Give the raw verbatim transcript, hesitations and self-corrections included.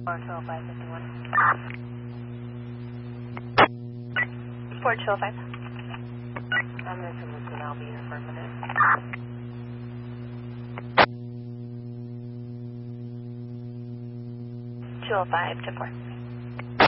four two oh five fifty-one. four two oh five. I'm going to listen. I'll be here for a minute. two oh five to four.